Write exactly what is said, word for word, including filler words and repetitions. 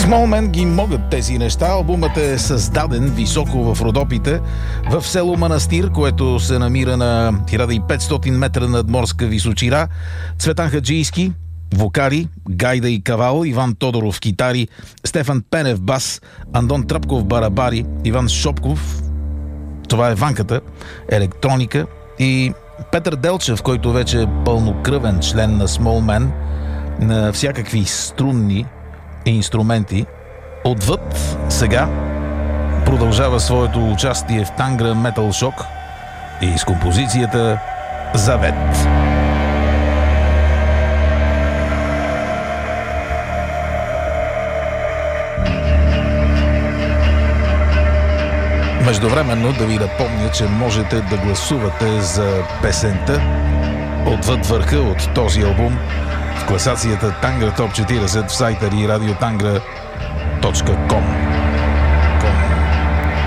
Small Men ги могат тези неща. Албумът е създаден високо в Родопите, в село Манастир, което се намира на хиляда и петстотин метра надморска височина. Цветан Хаджийски вокали, гайда и кавал, Иван Тодоров китари, Стефан Пенев бас, Андон Тръпков барабари, Иван Шопков, това е ванката, електроника, и Петър Делчев, който вече е пълнокръвен член на Small Men, на всякакви струнни инструменти. Отвъд сега продължава своето участие в Тангра Metal Shock и с композицията Завет. Междувременно да ви напомня, че можете да гласувате за песента Отвъд върха от този албум в класацията Тангра Топ четиридесет в сайта и радиотангра точка ком.